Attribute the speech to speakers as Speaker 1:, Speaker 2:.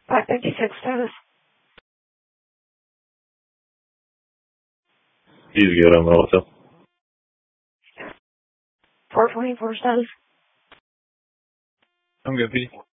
Speaker 1: 556 status.
Speaker 2: He's good. I'm also.
Speaker 1: 424 status.
Speaker 2: I'm good, Pete.